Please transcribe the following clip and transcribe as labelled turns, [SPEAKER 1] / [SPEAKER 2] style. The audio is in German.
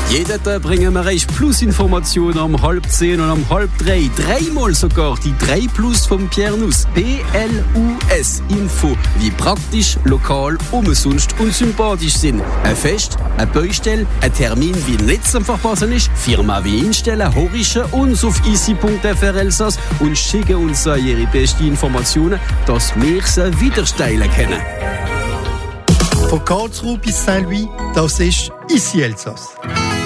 [SPEAKER 1] Jeden Tag bringen wir euch Plus-Informationen um 9:30 und um 2:30. Dreimal sogar die 3 Plus vom Pierre Nuss. PLUS Info, wie praktisch, lokal, umsonst und sympathisch sind. Ein Fest, eine Baustelle, ein Termin wie nicht zum Verpassen ist, Firma wie einstellen, horischen uns auf easy.fr Elsass und schicken uns ihre besten Informationen, dass wir sie wieder steilen können.
[SPEAKER 2] Von Karlsruhe bis Saint-Louis, das ist Ici Elsass.